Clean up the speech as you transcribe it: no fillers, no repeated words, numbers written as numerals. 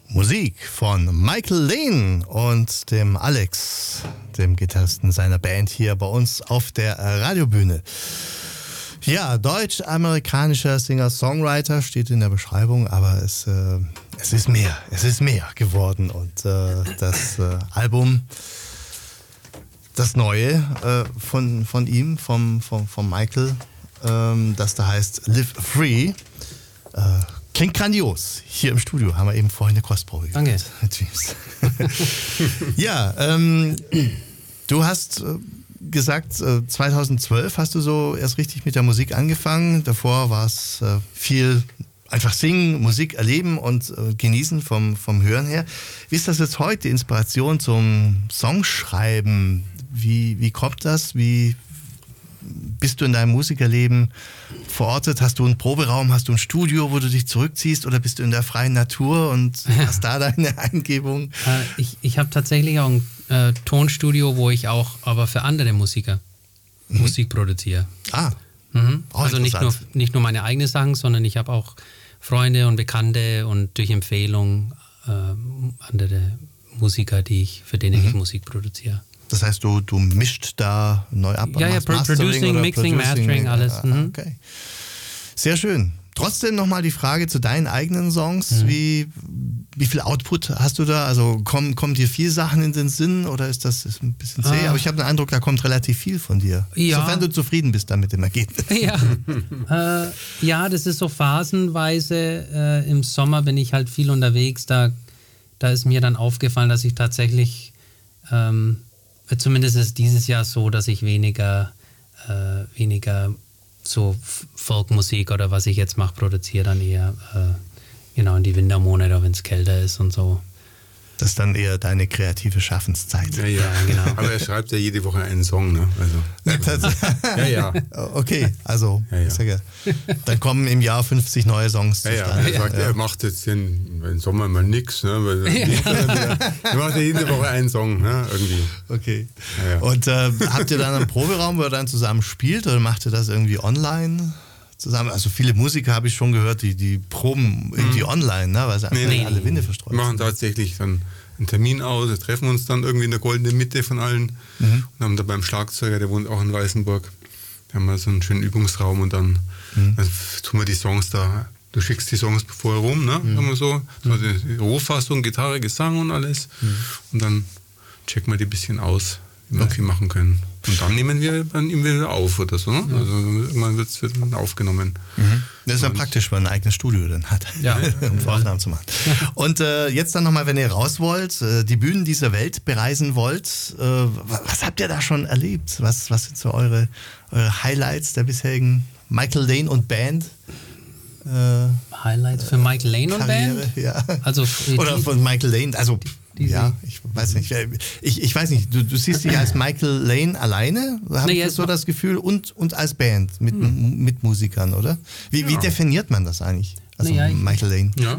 Musik von Michael Lane und dem Alex, dem Gitarristen seiner Band, hier bei uns auf der Radiobühne. Ja, deutsch-amerikanischer Singer-Songwriter steht in der Beschreibung, aber es ist mehr geworden. Und das Album, das neue von ihm, vom Michael, das da heißt Live Free, klingt grandios. Hier im Studio haben wir eben vorhin eine Kostprobe gemacht. Danke. Ja, du hast gesagt, 2012 hast du so erst richtig mit der Musik angefangen. Davor war es viel einfach singen, Musik erleben und genießen vom Hören her. Wie ist das jetzt heute, die Inspiration zum Songschreiben? Wie kommt das? Wie bist du in deinem Musikerleben verortet? Hast du einen Proberaum, hast du ein Studio, wo du dich zurückziehst, oder bist du in der freien Natur und hast da deine Eingebung? Ich habe tatsächlich auch ein Tonstudio, wo ich auch aber für andere Musiker Musik produziere. Also nicht nur meine eigenen Sachen, sondern ich habe auch Freunde und Bekannte und durch Empfehlung andere Musiker, für denen ich Musik produziere. Das heißt, du mischt da neu ab? Ja, Producing, Mixing, Mastering, alles. Okay. Sehr schön. Trotzdem nochmal die Frage zu deinen eigenen Songs. Wie viel Output hast du da? Also kommen dir viele Sachen in den Sinn oder ist ein bisschen zäh? Aber ich habe den Eindruck, da kommt relativ viel von dir. Ja. Sofern du zufrieden bist dann mit dem Ergebnis. Ja, das ist so phasenweise. Im Sommer bin ich halt viel unterwegs. Da ist mir dann aufgefallen, dass ich tatsächlich zumindest ist dieses Jahr so, dass ich weniger so Folkmusik oder was ich jetzt mache, produziere, dann eher in die Wintermonate, wenn es kälter ist und so. Das ist dann eher deine kreative Schaffenszeit. Ja, genau. Aber er schreibt ja jede Woche einen Song, ne? Ja. Okay, also dann kommen im Jahr 50 neue Songs zustande. Er sagt, er macht jetzt im Sommer mal nix, ne? Weil er macht ja jede Woche einen Song, ne? Irgendwie. Okay. Ja. Und habt ihr dann einen Proberaum, wo ihr dann zusammen spielt, oder macht ihr das irgendwie online zusammen? Also viele Musiker habe ich schon gehört, die proben irgendwie online, ne? Weil sie einfach alle Winde verstreut sind. Wir machen tatsächlich dann einen Termin aus, wir treffen uns dann irgendwie in der goldenen Mitte von allen und haben da beim Schlagzeuger, der wohnt auch in Weißenburg, da haben wir so einen schönen Übungsraum und dann tun wir die Songs da, du schickst die Songs vorher rum, ne? Haben wir so die Rohfassung, Gitarre, Gesang und alles und dann checken wir die ein bisschen aus, wie wir viel machen können. Und dann nehmen wir dann immer wieder auf oder so. Ne? Also irgendwann wird dann aufgenommen. Das ist dann praktisch, wenn man ein eigenes Studio dann hat, um Aufnahmen zu machen. Und jetzt dann nochmal, wenn ihr raus wollt, die Bühnen dieser Welt bereisen wollt, was habt ihr da schon erlebt? Was sind so eure Highlights der bisherigen Michael Lane und Band? Highlights für Michael Lane und Karriere, Band? Ja. Also oder von Michael Lane, also ja, ich weiß nicht. Ich weiß nicht, du siehst dich als Michael Lane alleine, habe ich so das Gefühl, und als Band mit Musikern, oder? Wie definiert man das eigentlich? Also Michael Lane. Ja,